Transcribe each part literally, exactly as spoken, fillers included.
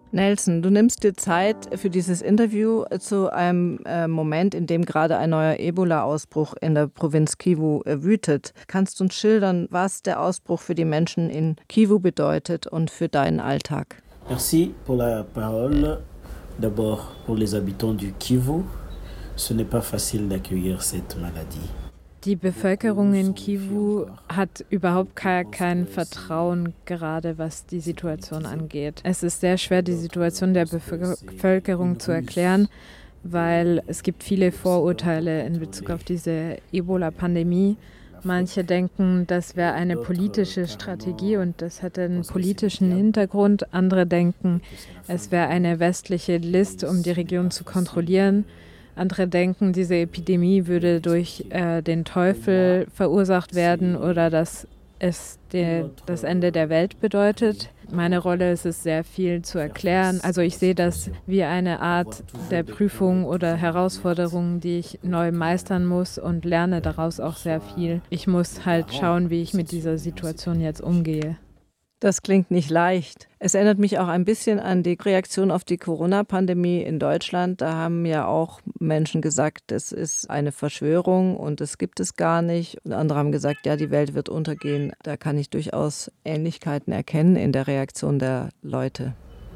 Nelson, du nimmst dir Zeit für dieses Interview zu einem äh, Moment, in dem gerade ein neuer Ebola-Ausbruch in der Provinz Kivu äh, wütet. Kannst du uns schildern, was der Ausbruch für die Menschen in Kivu bedeutet und für deinen Alltag? Merci pour la parole. D'abord, pour les habitants du Kivu, ce n'est pas facile d'accueillir cette maladie. Die Bevölkerung in Kivu hat überhaupt kein Vertrauen, gerade was die Situation angeht. Es ist sehr schwer, die Situation der Bevölkerung zu erklären, weil es gibt viele Vorurteile in Bezug auf diese Ebola-Pandemie. Manche denken, das wäre eine politische Strategie und das hätte einen politischen Hintergrund. Andere denken, es wäre eine westliche List, um die Region zu kontrollieren. Andere denken, diese Epidemie würde durch äh, den Teufel verursacht werden oder dass es de, das Ende der Welt bedeutet. Meine Rolle ist es, sehr viel zu erklären. Also ich sehe das wie eine Art der Prüfung oder Herausforderung, die ich neu meistern muss und lerne daraus auch sehr viel. Ich muss halt schauen, wie ich mit dieser Situation jetzt umgehe. Das klingt nicht leicht. Es erinnert mich auch ein bisschen an die Reaktion auf die Corona-Pandemie in Deutschland. Da haben ja auch Menschen gesagt, es ist eine Verschwörung und es gibt es gar nicht. Und andere haben gesagt, ja, die Welt wird untergehen. Da kann ich durchaus Ähnlichkeiten erkennen in der Reaktion der Leute.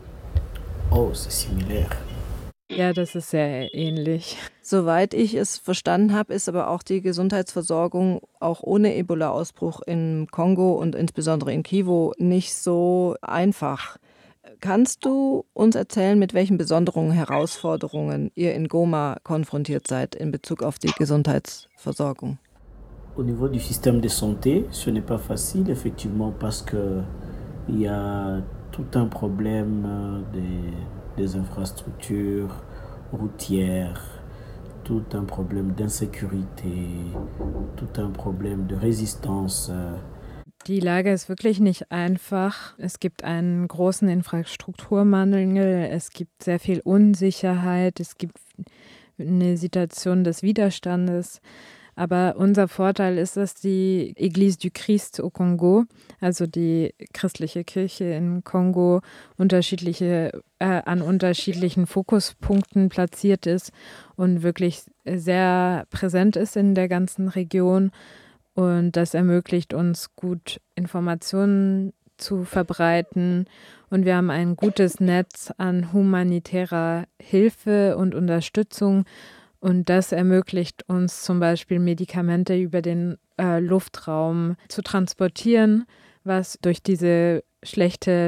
Oh, c'est similaire. Ja, das ist sehr ähnlich. Soweit ich es verstanden habe, ist aber auch die Gesundheitsversorgung auch ohne Ebola-Ausbruch im Kongo und insbesondere in Kivu nicht so einfach. Kannst du uns erzählen, mit welchen besonderen Herausforderungen ihr in Goma konfrontiert seid in Bezug auf die Gesundheitsversorgung? Au niveau du système de santé, ce n'est pas facile, effectivement, parce que il y a tout un problème des, des infrastructures routières, tout un problème d'insécurité, tout un problème de résistance. Die Lage ist wirklich nicht einfach. Es gibt einen großen Infrastrukturmangel, es gibt sehr viel Unsicherheit, es gibt eine Situation des Widerstandes. Aber unser Vorteil ist, dass die Église du Christ au Congo, also die christliche Kirche in Kongo, unterschiedliche, äh, an unterschiedlichen Fokuspunkten platziert ist und wirklich sehr präsent ist in der ganzen Region. Und das ermöglicht uns gut Informationen zu verbreiten. Und wir haben ein gutes Netz an humanitärer Hilfe und Unterstützung. Und das ermöglicht uns zum Beispiel Medikamente über den äh, Luftraum zu transportieren, was durch diese schlechte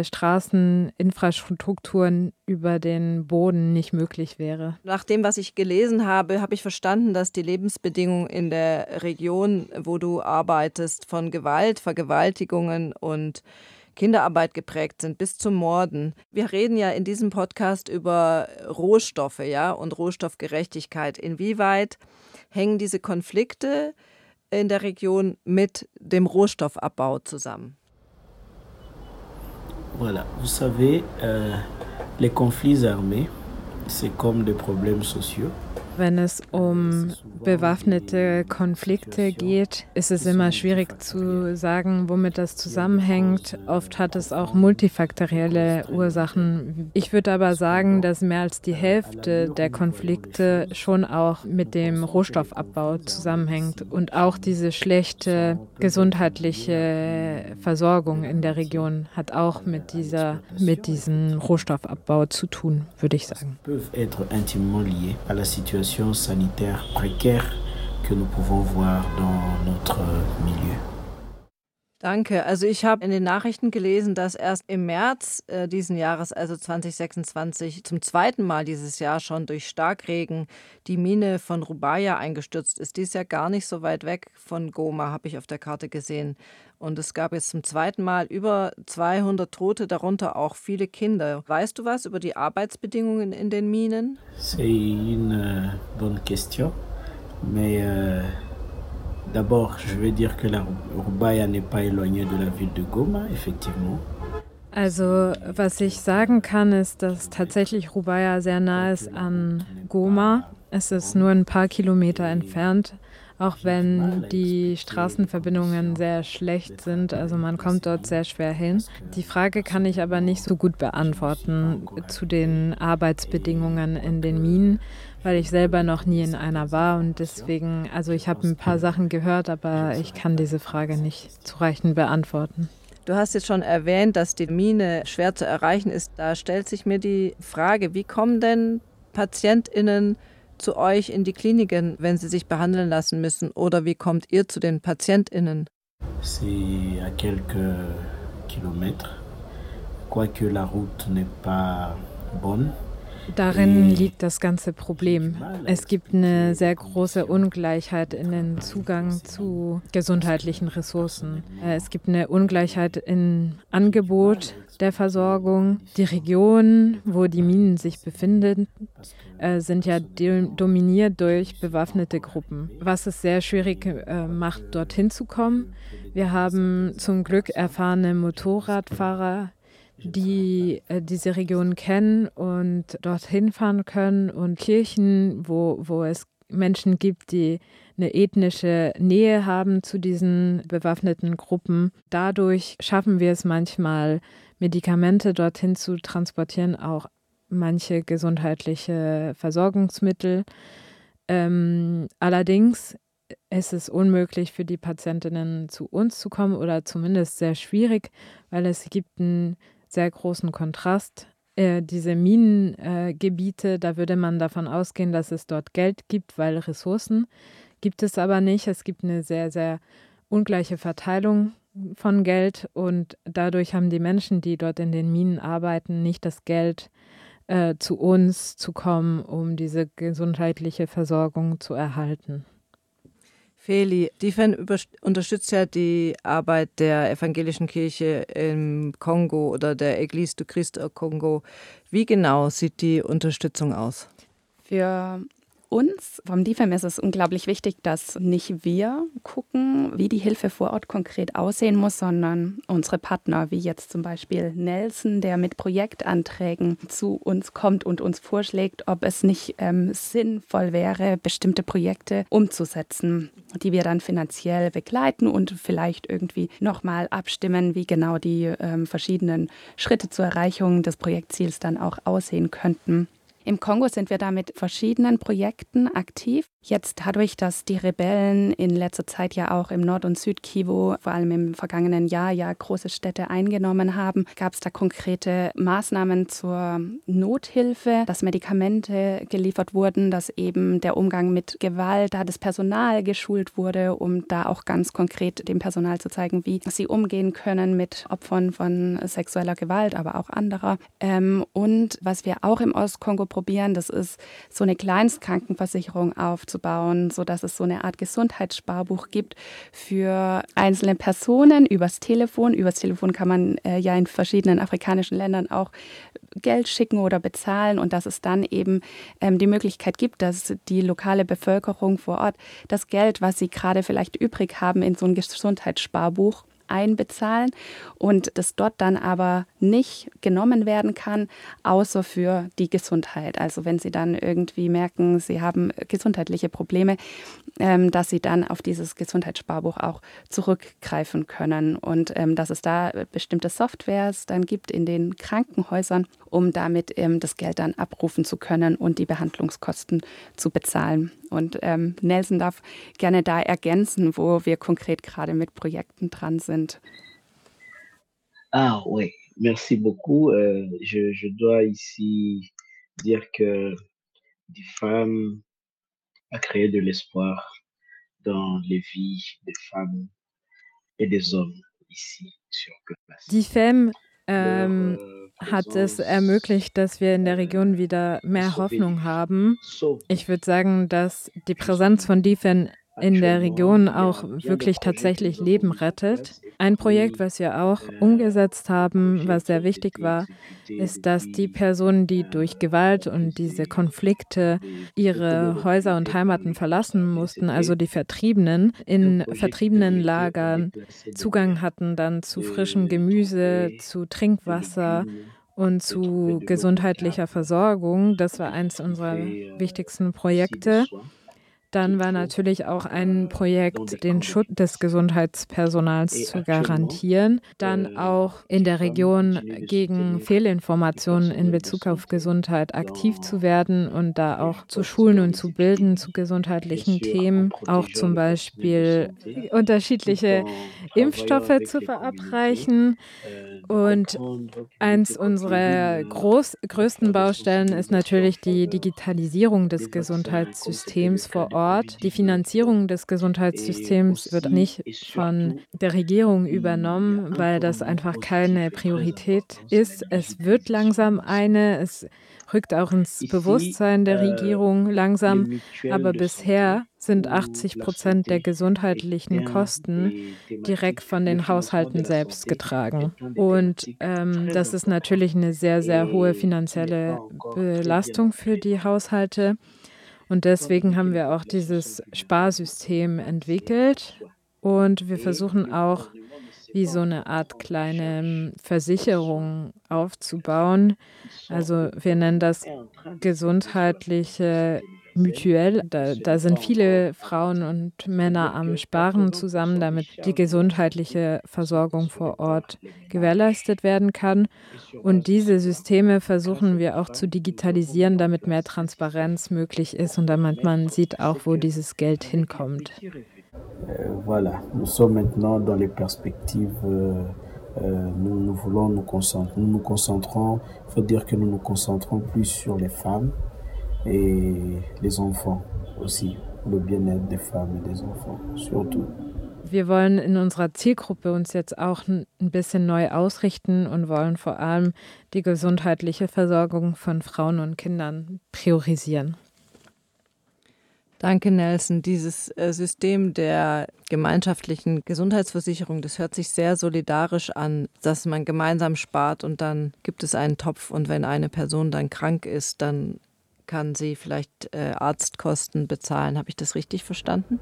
Straßeninfrastrukturen über den Boden nicht möglich wäre. Nach dem, was ich gelesen habe, habe ich verstanden, dass die Lebensbedingungen in der Region, wo du arbeitest, von Gewalt, Vergewaltigungen und Kinderarbeit geprägt sind, bis zum Morden. Wir reden ja in diesem Podcast über Rohstoffe, ja, und Rohstoffgerechtigkeit. Inwieweit hängen diese Konflikte in der Region mit dem Rohstoffabbau zusammen? Voilà, vous savez, euh, les conflits armés, c'est comme des problèmes sociaux. Wenn es um bewaffnete Konflikte geht, ist es immer schwierig zu sagen, womit das zusammenhängt. Oft hat es auch multifaktorielle Ursachen. Ich würde aber sagen, dass mehr als die Hälfte der Konflikte schon auch mit dem Rohstoffabbau zusammenhängt und auch diese schlechte gesundheitliche Versorgung in der Region hat auch mit dieser, mit diesem Rohstoffabbau zu tun, würde ich sagen. Sanitaire précaire que nous pouvons voir dans notre milieu. Danke. Also ich habe in den Nachrichten gelesen, dass erst im März äh, diesen Jahres, also zwanzig sechsundzwanzig, zum zweiten Mal dieses Jahr schon durch Starkregen die Mine von Rubaya eingestürzt ist. Die ist ja gar nicht so weit weg von Goma, habe ich auf der Karte gesehen. Und es gab jetzt zum zweiten Mal über zweihundert Tote, darunter auch viele Kinder. Weißt du was über die Arbeitsbedingungen in den Minen? C'est une bonne question, mais euh, d'abord, je vais dire que la Rubaya n'est pas éloignée de la ville de Goma, effectivement. Also, was ich sagen kann, ist, dass tatsächlich Rubaya sehr nah ist an Goma. Es ist nur ein paar Kilometer entfernt. auch wenn die Straßenverbindungen sehr schlecht sind. Also man kommt dort sehr schwer hin. Die Frage kann ich aber nicht so gut beantworten zu den Arbeitsbedingungen in den Minen, weil ich selber noch nie in einer war und deswegen, also ich habe ein paar Sachen gehört, aber ich kann diese Frage nicht zureichend beantworten. Du hast jetzt schon erwähnt, dass die Mine schwer zu erreichen ist. Da stellt sich mir die Frage, wie kommen denn PatientInnen zu euch in die Kliniken, wenn sie sich behandeln lassen müssen? Oder wie kommt ihr zu den PatientInnen? C'est à quelques kilomètres, quoique la route n'est pas bonne. Darin liegt das ganze Problem. Es gibt eine sehr große Ungleichheit in den Zugang zu gesundheitlichen Ressourcen. Es gibt eine Ungleichheit im Angebot der Versorgung. Die Regionen, wo die Minen sich befinden, sind ja dominiert durch bewaffnete Gruppen, was es sehr schwierig macht, dorthin zu kommen. Wir haben zum Glück erfahrene Motorradfahrer, die äh, diese Region kennen und dorthin fahren können und Kirchen, wo, wo es Menschen gibt, die eine ethnische Nähe haben zu diesen bewaffneten Gruppen. Dadurch schaffen wir es manchmal, Medikamente dorthin zu transportieren, auch manche gesundheitliche Versorgungsmittel. Ähm, allerdings ist es unmöglich für die Patientinnen zu uns zu kommen oder zumindest sehr schwierig, weil es gibt ein sehr großen Kontrast. Äh, diese Minengebiete, äh, da würde man davon ausgehen, dass es dort Geld gibt, weil Ressourcen gibt es aber nicht. Es gibt eine sehr, sehr ungleiche Verteilung von Geld und dadurch haben die Menschen, die dort in den Minen arbeiten, nicht das Geld, äh, zu uns zu kommen, um diese gesundheitliche Versorgung zu erhalten. Feli, DIFEN unterstützt ja die Arbeit der evangelischen Kirche im Kongo oder der Église du Christ au Kongo. Wie genau sieht die Unterstützung aus? Für uns vom DIFEM ist es unglaublich wichtig, dass nicht wir gucken, wie die Hilfe vor Ort konkret aussehen muss, sondern unsere Partner, wie jetzt zum Beispiel Nelson, der mit Projektanträgen zu uns kommt und uns vorschlägt, ob es nicht ähm, sinnvoll wäre, bestimmte Projekte umzusetzen, die wir dann finanziell begleiten und vielleicht irgendwie nochmal abstimmen, wie genau die ähm, verschiedenen Schritte zur Erreichung des Projektziels dann auch aussehen könnten. Im Kongo sind wir da mit verschiedenen Projekten aktiv. Jetzt dadurch, dass die Rebellen in letzter Zeit ja auch im Nord- und Südkivu, vor allem im vergangenen Jahr, ja große Städte eingenommen haben, gab es da konkrete Maßnahmen zur Nothilfe, dass Medikamente geliefert wurden, dass eben der Umgang mit Gewalt, da das Personal geschult wurde, um da auch ganz konkret dem Personal zu zeigen, wie sie umgehen können mit Opfern von sexueller Gewalt, aber auch anderer. Ähm, und was wir auch im Ostkongo probieren, das ist so eine Kleinstkrankenversicherung aufzubauen, sodass es so eine Art Gesundheitssparbuch gibt für einzelne Personen übers Telefon. Übers Telefon kann man äh, ja in verschiedenen afrikanischen Ländern auch Geld schicken oder bezahlen und dass es dann eben ähm, die Möglichkeit gibt, dass die lokale Bevölkerung vor Ort das Geld, was sie gerade vielleicht übrig haben, in so ein Gesundheitssparbuch einbezahlen und das dort dann aber nicht genommen werden kann, außer für die Gesundheit. Also wenn sie dann irgendwie merken, sie haben gesundheitliche Probleme, ähm, dass sie dann auf dieses Gesundheitssparbuch auch zurückgreifen können und ähm, dass es da bestimmte Softwares dann gibt in den Krankenhäusern, um damit ähm, das Geld dann abrufen zu können und die Behandlungskosten zu bezahlen. Und ähm, Nelson darf gerne da ergänzen, wo wir konkret gerade mit Projekten dran sind. Ah oui, merci beaucoup. Euh, je, je dois ici dire que DIFEM a créé de l'espoir dans les vies des femmes et des hommes ici sur place. DIFEM ähm, hat es ermöglicht, dass wir in der Region wieder mehr Hoffnung haben. Ich würde sagen, dass die Präsenz von DIFEM in der Region auch wirklich tatsächlich Leben rettet. Ein Projekt, was wir auch umgesetzt haben, was sehr wichtig war, ist, dass die Personen, die durch Gewalt und diese Konflikte ihre Häuser und Heimaten verlassen mussten, also die Vertriebenen, in vertriebenen Lagern Zugang hatten dann zu frischem Gemüse, zu Trinkwasser und zu gesundheitlicher Versorgung. Das war eins unserer wichtigsten Projekte. dann war natürlich auch ein Projekt, den Schutz des Gesundheitspersonals zu garantieren, dann auch in der Region gegen Fehlinformationen in Bezug auf Gesundheit aktiv zu werden und da auch zu schulen und zu bilden zu gesundheitlichen Themen, auch zum Beispiel unterschiedliche Impfstoffe zu verabreichen. Und eins unserer groß, größten Baustellen ist natürlich die Digitalisierung des Gesundheitssystems vor Ort. Die Finanzierung des Gesundheitssystems wird nicht von der Regierung übernommen, weil das einfach keine Priorität ist. Es wird langsam eine, es rückt auch ins Bewusstsein der Regierung langsam, aber bisher sind achtzig Prozent der gesundheitlichen Kosten direkt von den Haushalten selbst getragen. Und ähm, das ist natürlich eine sehr, sehr hohe finanzielle Belastung für die Haushalte. Und deswegen haben wir auch dieses Sparsystem entwickelt und wir versuchen auch, wie so eine Art kleine Versicherung aufzubauen. Also wir nennen das gesundheitliche Mutuelle. Da, da sind viele Frauen und Männer am Sparen zusammen, damit die gesundheitliche Versorgung vor Ort gewährleistet werden kann. Und diese Systeme versuchen wir auch zu digitalisieren, damit mehr Transparenz möglich ist und damit man sieht auch, wo dieses Geld hinkommt. Euh, voilà, nous sommes maintenant dans les perspectives, euh, euh, nous, nous voulons nous concentrer, nous nous concentrons, il faut dire que nous nous concentrons plus sur les femmes et les enfants aussi, le bien-être des femmes et des enfants, surtout. Wir wollen in unserer Zielgruppe uns jetzt auch ein bisschen neu ausrichten und wollen vor allem die gesundheitliche Versorgung von Frauen und Kindern priorisieren. Danke, Nelson. Dieses äh, System der gemeinschaftlichen Gesundheitsversicherung, das hört sich sehr solidarisch an, dass man gemeinsam spart und dann gibt es einen Topf und wenn eine Person dann krank ist, dann kann sie vielleicht äh, Arztkosten bezahlen. Habe ich das richtig verstanden?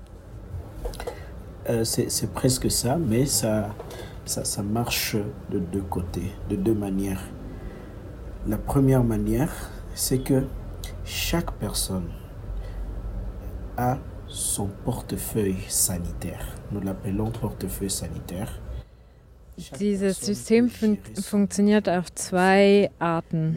Euh, c'est, c'est presque ça, mais ça, ça, ça marche de deux côtés, de deux manières. La première manière, c'est que chaque personne a son portefeuille sanitaire. Nous l'appelons portefeuille sanitaire. Dieses System fun- funktioniert auf zwei Arten.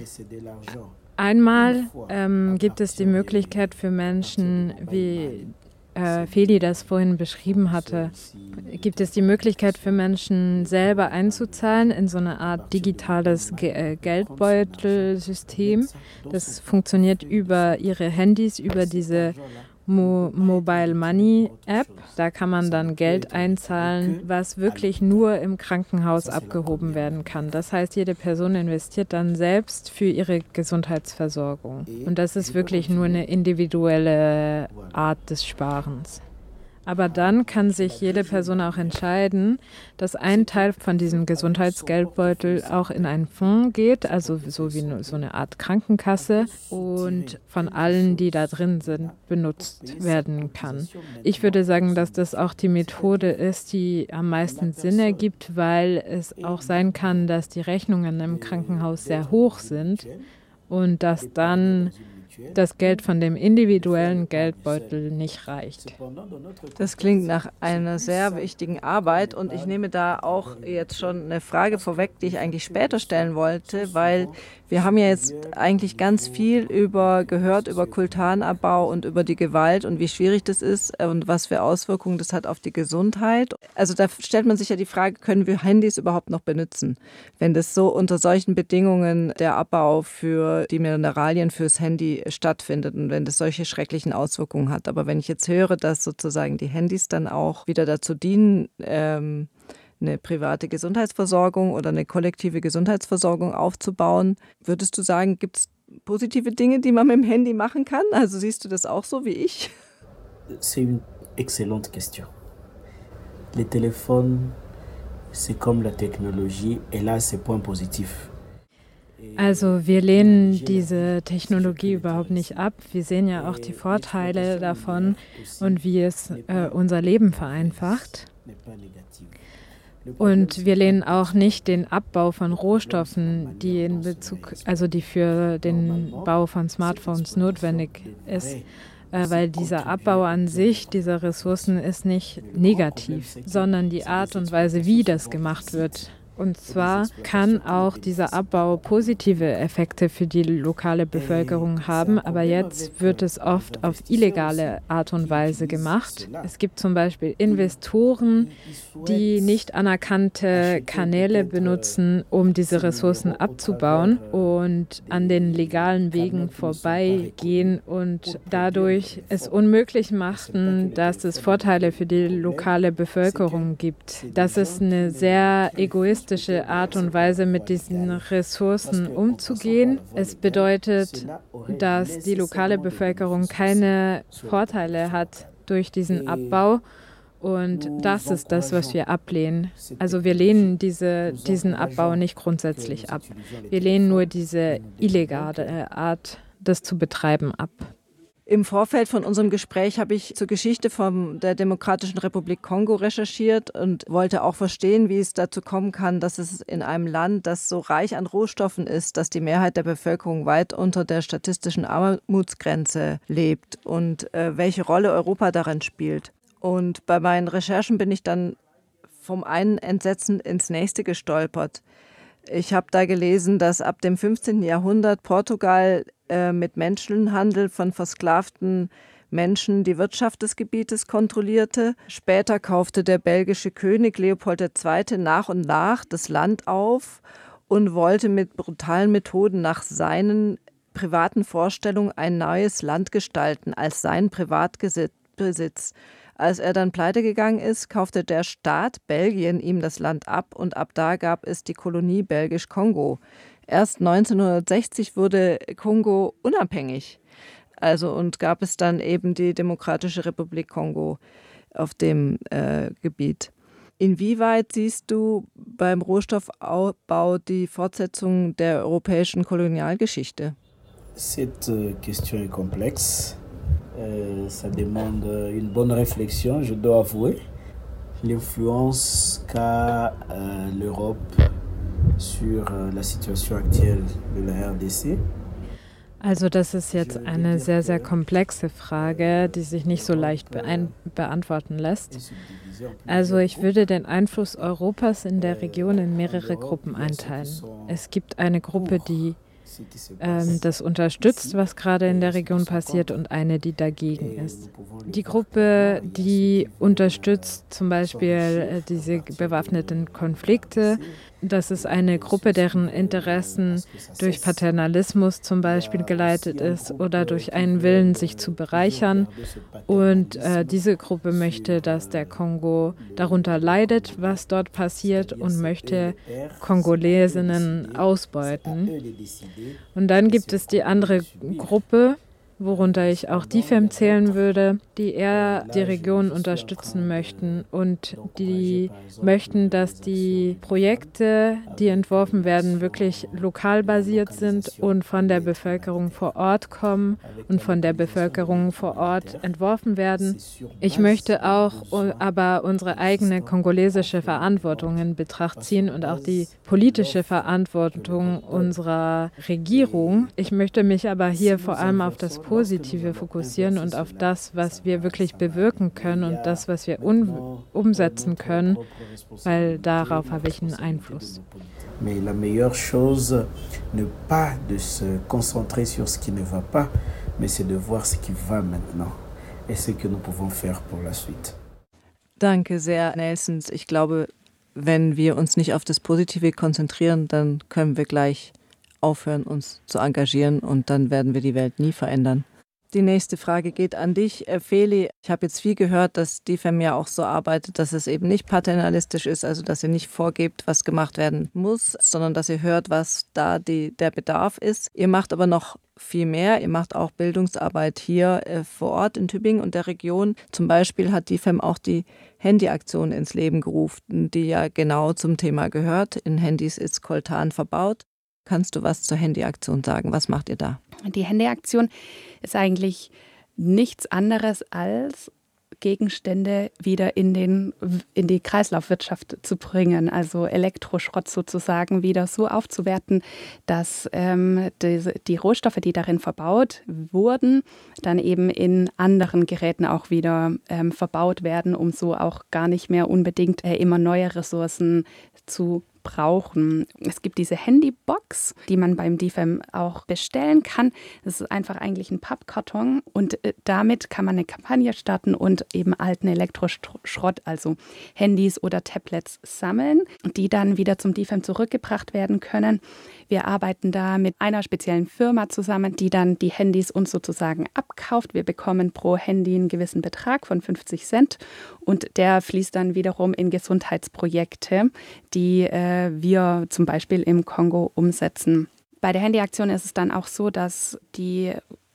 Einmal ähm, gibt es die Möglichkeit für Menschen, wie äh, Feli das vorhin beschrieben hatte, gibt es die Möglichkeit für Menschen selber einzuzahlen in so eine Art digitales Ge- äh, Geldbeutelsystem. Das funktioniert über ihre Handys, über diese Mo- Mobile Money App. Da kann man dann Geld einzahlen, was wirklich nur im Krankenhaus abgehoben werden kann. Das heißt, jede Person investiert dann selbst für ihre Gesundheitsversorgung. Und das ist wirklich nur eine individuelle Art des Sparens. Aber dann kann sich jede Person auch entscheiden, dass ein Teil von diesem Gesundheitsgeldbeutel auch in einen Fonds geht, also so wie so eine Art Krankenkasse und von allen, die da drin sind, benutzt werden kann. Ich würde sagen, dass das auch die Methode ist, die am meisten Sinn ergibt, weil es auch sein kann, dass die Rechnungen im Krankenhaus sehr hoch sind und dass dann das Geld von dem individuellen Geldbeutel nicht reicht. Das klingt nach einer sehr wichtigen Arbeit und ich nehme da auch jetzt schon eine Frage vorweg, die ich eigentlich später stellen wollte, weil wir haben ja jetzt eigentlich ganz viel über gehört über Kultanabbau und über die Gewalt und wie schwierig das ist und was für Auswirkungen das hat auf die Gesundheit. Also da stellt man sich ja die Frage, können wir Handys überhaupt noch benutzen, wenn das so unter solchen Bedingungen der Abbau für die Mineralien fürs Handy stattfindet und wenn das solche schrecklichen Auswirkungen hat. Aber wenn ich jetzt höre, dass sozusagen die Handys dann auch wieder dazu dienen, ähm, eine private Gesundheitsversorgung oder eine kollektive Gesundheitsversorgung aufzubauen, würdest du sagen, gibt es positive Dinge, die man mit dem Handy machen kann? Also siehst du das auch so wie ich? C'est une excellente question. Les téléphones, c'est comme la technologie, et là, c'est point positif. Also wir lehnen diese Technologie überhaupt nicht ab. Wir sehen ja auch die Vorteile davon und wie es äh, unser Leben vereinfacht. Und wir lehnen auch nicht den Abbau von Rohstoffen, die in Bezug, also die für den Bau von Smartphones notwendig ist, äh, weil dieser Abbau an sich dieser Ressourcen ist nicht negativ, sondern die Art und Weise, wie das gemacht wird. Und zwar kann auch dieser Abbau positive Effekte für die lokale Bevölkerung haben, aber jetzt wird es oft auf illegale Art und Weise gemacht. Es gibt zum Beispiel Investoren, die nicht anerkannte Kanäle benutzen, um diese Ressourcen abzubauen und an den legalen Wegen vorbeigehen und dadurch es unmöglich machten, dass es Vorteile für die lokale Bevölkerung gibt. Das ist eine sehr egoistische Art und Weise, mit diesen Ressourcen umzugehen. Es bedeutet, dass die lokale Bevölkerung keine Vorteile hat durch diesen Abbau. Und das ist das, was wir ablehnen. Also wir lehnen diese, diesen Abbau nicht grundsätzlich ab. Wir lehnen nur diese illegale Art, das zu betreiben, ab. Im Vorfeld von unserem Gespräch habe ich zur Geschichte von der Demokratischen Republik Kongo recherchiert und wollte auch verstehen, wie es dazu kommen kann, dass es in einem Land, das so reich an Rohstoffen ist, dass die Mehrheit der Bevölkerung weit unter der statistischen Armutsgrenze lebt und äh, welche Rolle Europa darin spielt. Und bei meinen Recherchen bin ich dann vom einen Entsetzen ins nächste gestolpert. Ich habe da gelesen, dass ab dem fünfzehnten Jahrhundert Portugal äh, mit Menschenhandel von versklavten Menschen die Wirtschaft des Gebietes kontrollierte. Später kaufte der belgische König Leopold der Zweite nach und nach das Land auf und wollte mit brutalen Methoden nach seinen privaten Vorstellungen ein neues Land gestalten als sein Privatbesitz. Als er dann pleite gegangen ist, kaufte der Staat Belgien ihm das Land ab und ab da gab es die Kolonie Belgisch-Kongo. Erst neunzehnhundertsechzig wurde Kongo unabhängig. Also und gab es dann eben die Demokratische Republik Kongo auf dem äh, Gebiet. Inwieweit siehst du beim Rohstoffabbau die Fortsetzung der europäischen Kolonialgeschichte? Cette question est complexe. Euh, ça demande une bonne réflexion, je dois avouer. L'influence qu'a euh, l'Europe sur euh, la situation actuelle de la R D C. Also das ist jetzt eine sehr, sehr komplexe Frage, die sich nicht so leicht beein- beantworten lässt. Also ich würde den Einfluss Europas in der Region in mehrere Gruppen einteilen. Es gibt eine Gruppe, die ähm, das unterstützt, was gerade in der Region passiert, und eine, die dagegen ist. Die Gruppe, die unterstützt zum Beispiel äh, diese bewaffneten Konflikte, das ist eine Gruppe, deren Interessen durch Paternalismus zum Beispiel geleitet ist oder durch einen Willen, sich zu bereichern. Und äh, diese Gruppe möchte, dass der Kongo darunter leidet, was dort passiert, und möchte Kongolesinnen ausbeuten. Und dann gibt es die andere Gruppe, worunter ich auch D I F E M zählen würde, die eher die Region unterstützen möchten und die möchten, dass die Projekte, die entworfen werden, wirklich lokal basiert sind und von der Bevölkerung vor Ort kommen und von der Bevölkerung vor Ort entworfen werden. Ich möchte auch aber unsere eigene kongolesische Verantwortung in Betracht ziehen und auch die politische Verantwortung unserer Regierung. Ich möchte mich aber hier vor allem auf das Positive fokussieren und auf das, was wir wirklich bewirken können und das, was wir un- umsetzen können, weil darauf habe ich einen Einfluss. Mais la meilleure chose, ne pas de se concentrer sur ce qui ne va pas, mais c'est de voir ce qui va maintenant et ce que nous pouvons faire pour la suite. Danke sehr, Nelsons. Ich glaube, wenn wir uns nicht auf das Positive konzentrieren, dann können wir gleich aufhören, uns zu engagieren, und dann werden wir die Welt nie verändern. Die nächste Frage geht an dich, Feli. Ich habe jetzt viel gehört, dass D I F E M ja auch so arbeitet, dass es eben nicht paternalistisch ist, also dass ihr nicht vorgebt, was gemacht werden muss, sondern dass ihr hört, was da die, der Bedarf ist. Ihr macht aber noch viel mehr. Ihr macht auch Bildungsarbeit hier äh, vor Ort in Tübingen und der Region. Zum Beispiel hat D I F E M auch die Handyaktion ins Leben gerufen, die ja genau zum Thema gehört. In Handys ist Coltan verbaut. Kannst du was zur Handyaktion sagen? Was macht ihr da? Die Handyaktion ist eigentlich nichts anderes als, Gegenstände wieder in, den, in die Kreislaufwirtschaft zu bringen, also Elektroschrott sozusagen wieder so aufzuwerten, dass ähm, die, die Rohstoffe, die darin verbaut wurden, dann eben in anderen Geräten auch wieder ähm, verbaut werden, um so auch gar nicht mehr unbedingt äh, immer neue Ressourcen zu brauchen. Es gibt diese Handybox, die man beim D F E M auch bestellen kann. Das ist einfach eigentlich ein Pappkarton und äh, damit kann man eine Kampagne starten und eben alten Elektroschrott, also Handys oder Tablets sammeln, die dann wieder zum D F E M zurückgebracht werden können. Wir arbeiten da mit einer speziellen Firma zusammen, die dann die Handys uns sozusagen abkauft. Wir bekommen pro Handy einen gewissen Betrag von fünfzig Cent und der fließt dann wiederum in Gesundheitsprojekte, die äh, wir zum Beispiel im Kongo umsetzen. Bei der Handyaktion ist es dann auch so, dass die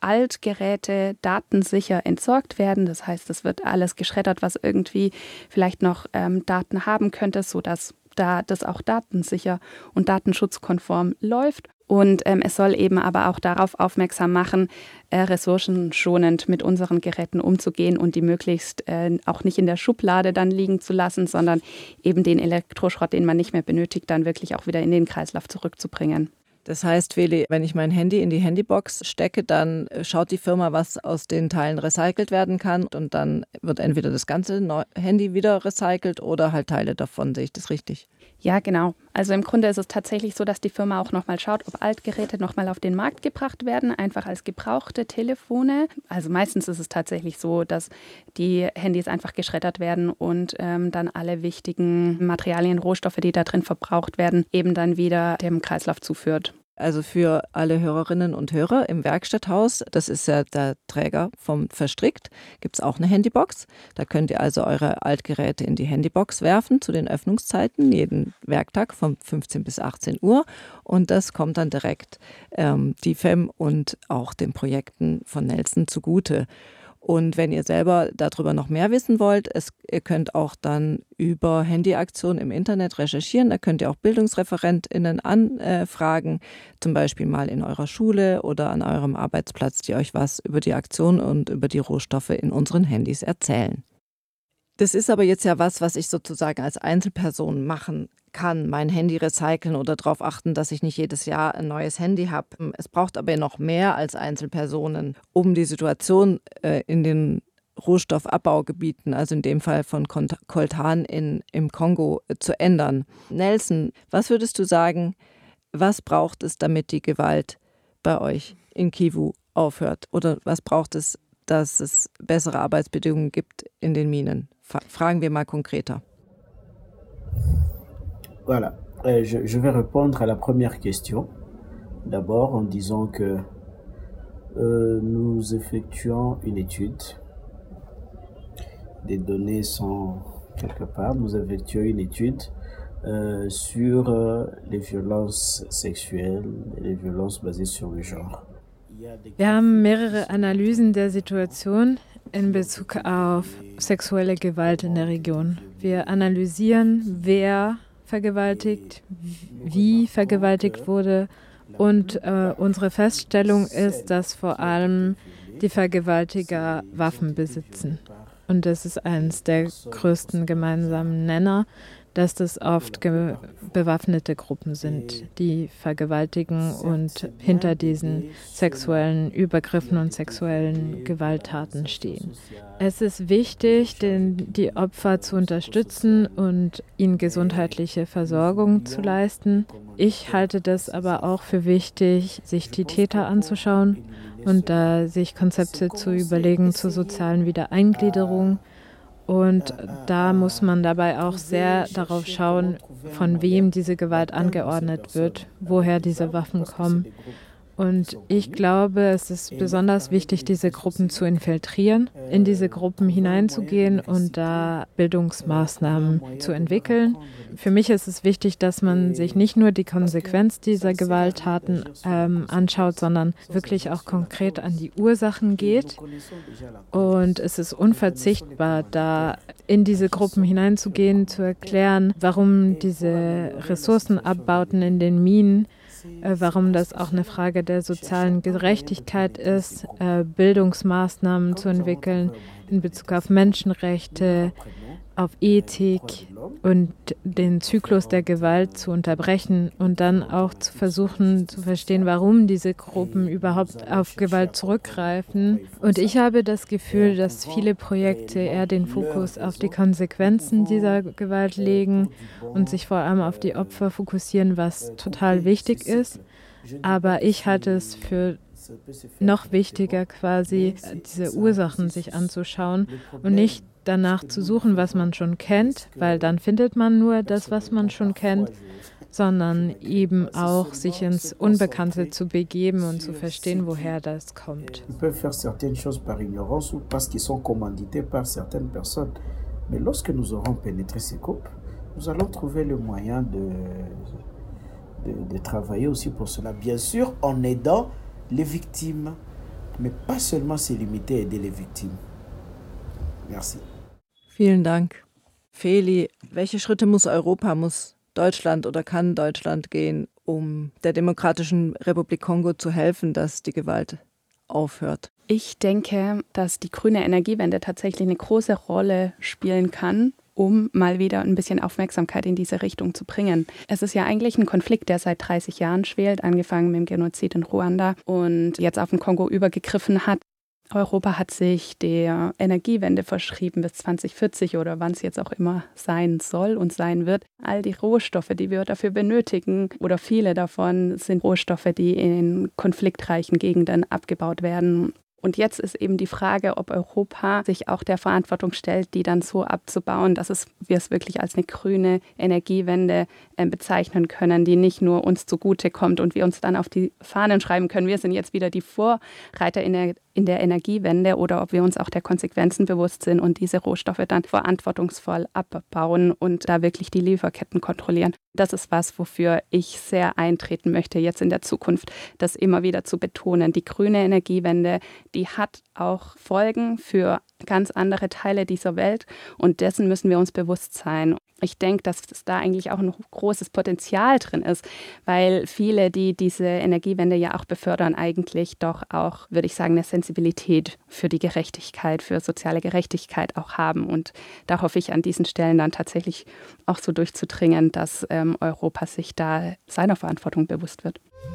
Altgeräte datensicher entsorgt werden. Das heißt, es wird alles geschreddert, was irgendwie vielleicht noch ähm, Daten haben könnte, sodass da das auch datensicher und datenschutzkonform läuft. Und ähm, es soll eben aber auch darauf aufmerksam machen, äh, ressourcenschonend mit unseren Geräten umzugehen und die möglichst äh, auch nicht in der Schublade dann liegen zu lassen, sondern eben den Elektroschrott, den man nicht mehr benötigt, dann wirklich auch wieder in den Kreislauf zurückzubringen. Das heißt, Feli, wenn ich mein Handy in die Handybox stecke, dann schaut die Firma, was aus den Teilen recycelt werden kann und dann wird entweder das ganze Handy wieder recycelt oder halt Teile davon. Sehe ich das richtig? Ja, genau. Also im Grunde ist es tatsächlich so, dass die Firma auch nochmal schaut, ob Altgeräte nochmal auf den Markt gebracht werden, einfach als gebrauchte Telefone. Also meistens ist es tatsächlich so, dass die Handys einfach geschreddert werden und ähm, dann alle wichtigen Materialien, Rohstoffe, die da drin verbraucht werden, eben dann wieder dem Kreislauf zuführt. Also für alle Hörerinnen und Hörer im Werkstatthaus, das ist ja der Träger vom Verstrickt, gibt es auch eine Handybox. Da könnt ihr also eure Altgeräte in die Handybox werfen zu den Öffnungszeiten, jeden Werktag von fünfzehn bis achtzehn Uhr. Und das kommt dann direkt ähm, D F E M und auch den Projekten von Nelson zugute. Und wenn ihr selber darüber noch mehr wissen wollt, es, ihr könnt auch dann über Handyaktionen im Internet recherchieren. Da könnt ihr auch BildungsreferentInnen anfragen, zum Beispiel mal in eurer Schule oder an eurem Arbeitsplatz, die euch was über die Aktion und über die Rohstoffe in unseren Handys erzählen. Das ist aber jetzt ja was, was ich sozusagen als Einzelperson machen kann, mein Handy recyceln oder darauf achten, dass ich nicht jedes Jahr ein neues Handy habe. Es braucht aber noch mehr als Einzelpersonen, um die Situation äh, in den Rohstoffabbaugebieten, also in dem Fall von Coltan in, im Kongo, äh, zu ändern. Nelson, was würdest du sagen, was braucht es, damit die Gewalt bei euch in Kivu aufhört? Oder was braucht es, dass es bessere Arbeitsbedingungen gibt in den Minen? Fragen wir mal konkreter. Voilà, euh, je, je vais répondre à la première question. D'abord en disant que euh, nous effectuons une étude. Des données sont quelque part. Nous effectuons une étude euh, sur euh, les violences sexuelles et les violences basées sur le genre. Wir haben mehrere Analysen der Situation in Bezug auf sexuelle Gewalt in der Region. Wir analysieren, wer vergewaltigt, wie vergewaltigt wurde und äh, unsere Feststellung ist, dass vor allem die Vergewaltiger Waffen besitzen. Und das ist eines der größten gemeinsamen Nenner, dass das oft ge- bewaffnete Gruppen sind, die vergewaltigen und hinter diesen sexuellen Übergriffen und sexuellen Gewalttaten stehen. Es ist wichtig, den, die Opfer zu unterstützen und ihnen gesundheitliche Versorgung zu leisten. Ich halte das aber auch für wichtig, sich die Täter anzuschauen und da sich Konzepte zu überlegen zur sozialen Wiedereingliederung. Und da muss man dabei auch sehr darauf schauen, von wem diese Gewalt angeordnet wird, woher diese Waffen kommen. Und ich glaube, es ist besonders wichtig, diese Gruppen zu infiltrieren, in diese Gruppen hineinzugehen und da Bildungsmaßnahmen zu entwickeln. Für mich ist es wichtig, dass man sich nicht nur die Konsequenz dieser Gewalttaten ähm, anschaut, sondern wirklich auch konkret an die Ursachen geht. Und es ist unverzichtbar, da in diese Gruppen hineinzugehen, zu erklären, warum diese Ressourcenabbauten in den Minen äh, warum das auch eine Frage der sozialen Gerechtigkeit ist, äh, Bildungsmaßnahmen zu entwickeln in Bezug auf Menschenrechte, auf Ethik und den Zyklus der Gewalt zu unterbrechen und dann auch zu versuchen zu verstehen, warum diese Gruppen überhaupt auf Gewalt zurückgreifen. Und ich habe das Gefühl, dass viele Projekte eher den Fokus auf die Konsequenzen dieser Gewalt legen und sich vor allem auf die Opfer fokussieren, was total wichtig ist. Aber ich halte es für noch wichtiger, quasi diese Ursachen sich anzuschauen und nicht danach zu suchen, was man schon kennt, weil dann findet man nur das, was man schon kennt, sondern eben auch sich ins Unbekannte zu begeben und zu verstehen, woher das kommt. Ils peuvent faire certaines choses par ignorance ou parce qu'ils sont commandités par certaines personnes. Mais lorsque nous aurons pénétré ces coupes, nous allons trouver le moyen de, de, de travailler aussi pour cela. Bien sûr, en aidant les victimes, mais pas seulement se limiter à aider les victimes. Merci. Vielen Dank. Feli, welche Schritte muss Europa, muss Deutschland oder kann Deutschland gehen, um der Demokratischen Republik Kongo zu helfen, dass die Gewalt aufhört? Ich denke, dass die grüne Energiewende tatsächlich eine große Rolle spielen kann, um mal wieder ein bisschen Aufmerksamkeit in diese Richtung zu bringen. Es ist ja eigentlich ein Konflikt, der seit dreißig Jahren schwelt, angefangen mit dem Genozid in Ruanda und jetzt auf den Kongo übergegriffen hat. Europa hat sich der Energiewende verschrieben bis zwanzig vierzig oder wann es jetzt auch immer sein soll und sein wird. All die Rohstoffe, die wir dafür benötigen oder viele davon sind Rohstoffe, die in konfliktreichen Gegenden abgebaut werden. Und jetzt ist eben die Frage, ob Europa sich auch der Verantwortung stellt, die dann so abzubauen, dass es, wir es wirklich als eine grüne Energiewende äh, bezeichnen können, die nicht nur uns zugutekommt und wir uns dann auf die Fahnen schreiben können, wir sind jetzt wieder die Vorreiter in der, in der Energiewende, oder ob wir uns auch der Konsequenzen bewusst sind und diese Rohstoffe dann verantwortungsvoll abbauen und da wirklich die Lieferketten kontrollieren. Das ist was, wofür ich sehr eintreten möchte, jetzt in der Zukunft, das immer wieder zu betonen. Die grüne Energiewende, die hat auch Folgen für ganz andere Teile dieser Welt und dessen müssen wir uns bewusst sein. Ich denke, dass da eigentlich auch ein großes Potenzial drin ist, weil viele, die diese Energiewende ja auch befördern, eigentlich doch auch, würde ich sagen, eine Sensibilität für die Gerechtigkeit, für soziale Gerechtigkeit auch haben. Und da hoffe ich an diesen Stellen dann tatsächlich auch so durchzudringen, dass ähm, Europa sich da seiner Verantwortung bewusst wird.